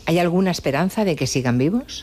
¿Hay alguna esperanza de que sigan vivos?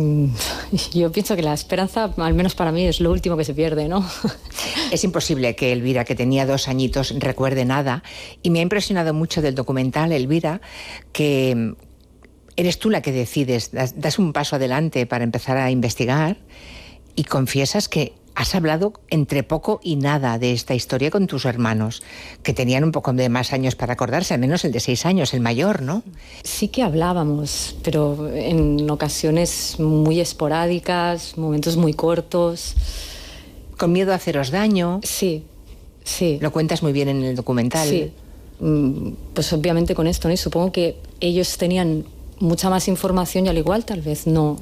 Yo pienso que la esperanza, al menos para mí, es lo último que se pierde, ¿no? Es imposible que Elvira, que tenía 2 añitos, recuerde nada. Y me ha impresionado mucho del documental, Elvira, que eres tú la que decides, das un paso adelante para empezar a investigar y confiesas que has hablado entre poco y nada de esta historia con tus hermanos, que tenían un poco de más años para acordarse, al menos el de 6 años, el mayor, ¿no? Sí que hablábamos, pero en ocasiones muy esporádicas, momentos muy cortos. Con miedo a haceros daño. Sí, sí. Lo cuentas muy bien en el documental. Sí, pues obviamente con esto, ¿no? Y supongo que ellos tenían mucha más información y al igual tal vez no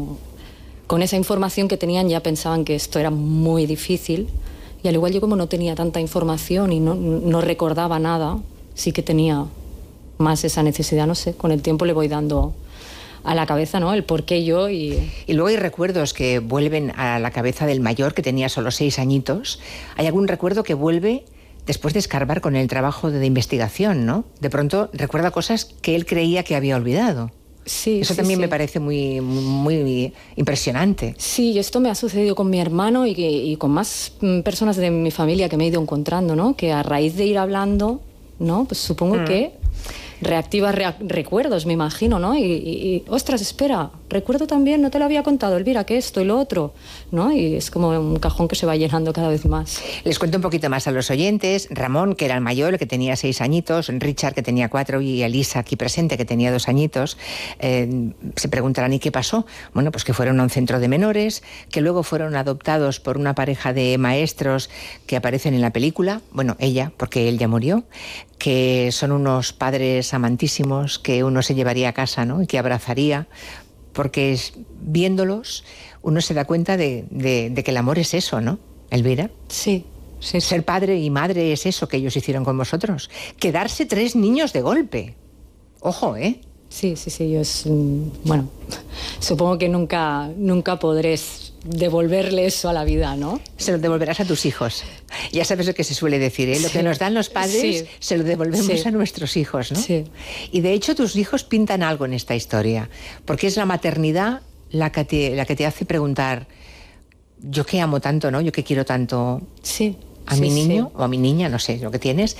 con esa información que tenían ya pensaban que esto era muy difícil y al igual yo como no tenía tanta información y no recordaba nada, sí que tenía más esa necesidad, no sé, con el tiempo le voy dando a la cabeza, ¿no? El por qué yo y luego hay recuerdos que vuelven a la cabeza del mayor, que tenía solo 6 añitos. ¿Hay algún recuerdo que vuelve después de escarbar con el trabajo de investigación, ¿no? De pronto recuerda cosas que él creía que había olvidado. Sí, eso sí, también sí. me parece muy, muy impresionante. Sí, esto me ha sucedido con mi hermano y con más personas de mi familia que me he ido encontrando, ¿no? Que a raíz de ir hablando, ¿no? Pues supongo que reactiva recuerdos, me imagino, ¿no? Y ostras, espera, recuerdo también, no te lo había contado, Elvira, que esto y lo otro, ¿no? Y es como un cajón que se va llenando cada vez más. Les cuento un poquito más a los oyentes. Ramón, que era el mayor, que tenía 6 añitos, Richard, que tenía 4, y Elisa, aquí presente, que tenía 2 añitos, se preguntarán, ¿y qué pasó? Bueno, pues que fueron a un centro de menores, que luego fueron adoptados por una pareja de maestros que aparecen en la película, bueno, ella, porque él ya murió, que son unos padres amantísimos que uno se llevaría a casa, ¿no? Y que abrazaría, porque viéndolos uno se da cuenta de que el amor es eso, ¿no, Elvira? Sí, sí, sí. Ser padre y madre es eso que ellos hicieron con vosotros. Quedarse 3 niños de golpe. Ojo, ¿eh? Sí, yo bueno, supongo que nunca podré devolverle eso a la vida, ¿no? Se lo devolverás a tus hijos. Ya sabes lo que se suele decir, ¿eh? Lo que nos dan los padres, se lo devolvemos a nuestros hijos, ¿no? Sí. Y de hecho tus hijos pintan algo en esta historia, porque es la maternidad la que te hace preguntar, yo que amo tanto, ¿no? Yo que quiero tanto a mi niño o a mi niña, no sé, lo que tienes,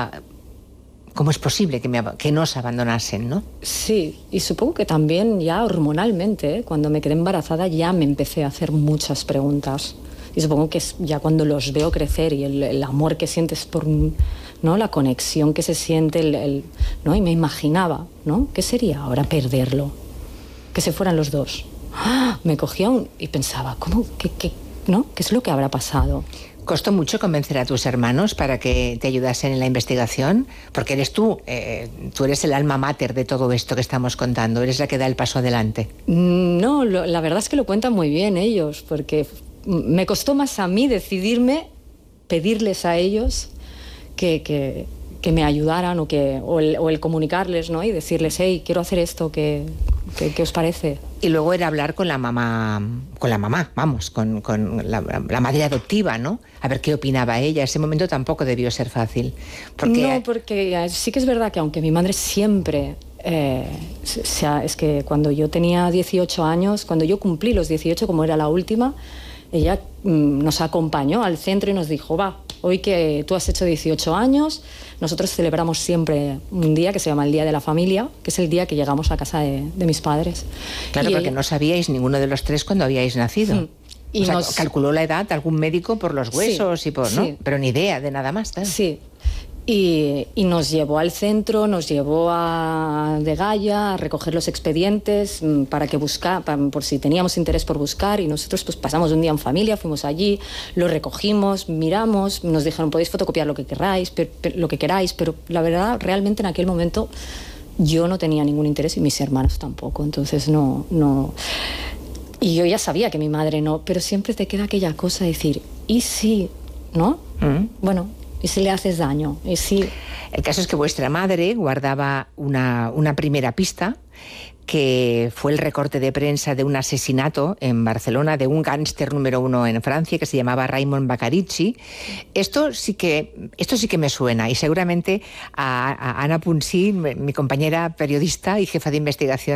¿cómo es posible que nos abandonasen, no? Sí, y supongo que también ya hormonalmente, cuando me quedé embarazada, ya me empecé a hacer muchas preguntas. Y supongo que es ya cuando los veo crecer y el amor que sientes por, ¿no? La conexión que se siente, ¿no? Y me imaginaba, ¿no? ¿Qué sería ahora perderlo? Que se fueran los dos. ¡Ah! Me cogía y pensaba, ¿cómo? ¿No? ¿Qué es lo que habrá pasado? ¿Costó mucho convencer a tus hermanos para que te ayudasen en la investigación? Porque eres tú eres el alma mater de todo esto que estamos contando, eres la que da el paso adelante. No, la verdad es que lo cuentan muy bien ellos, porque me costó más a mí decidirme, pedirles a ellos que me ayudaran o el comunicarles, ¿no? Y decirles, hey, quiero hacer esto, ¿qué os parece? Y luego era hablar con la mamá, vamos, con la madre adoptiva, ¿no? A ver qué opinaba ella. Ese momento tampoco debió ser fácil. Porque sí que es verdad que aunque mi madre siempre... es que cuando yo tenía 18 años, cuando yo cumplí los 18, como era la última, ella nos acompañó al centro y nos dijo, va, hoy que tú has hecho 18 años, nosotros celebramos siempre un día que se llama el Día de la Familia, que es el día que llegamos a casa de mis padres. Claro, porque no sabíais ninguno de los 3 cuando habíais nacido. Y calculó la edad algún médico por los huesos ¿no? Pero ni idea de nada más, claro. Sí. Y nos llevó al centro, nos llevó a Degaya a recoger los expedientes para por si teníamos interés por buscar, y nosotros pues pasamos un día en familia, fuimos allí, lo recogimos, miramos, nos dijeron podéis fotocopiar lo que queráis, pero la verdad realmente en aquel momento yo no tenía ningún interés y mis hermanos tampoco, entonces no. Y yo ya sabía que mi madre no, pero siempre te queda aquella cosa de decir, ¿y si? ¿No? Bueno, ¿y si le haces daño? ¿Y si? El caso es que vuestra madre guardaba una primera pista, que fue el recorte de prensa de un asesinato en Barcelona de un gángster número 1 en Francia que se llamaba Raymond Bacarici. Esto sí que me suena, y seguramente a Ana Punsí, mi compañera periodista y jefa de investigación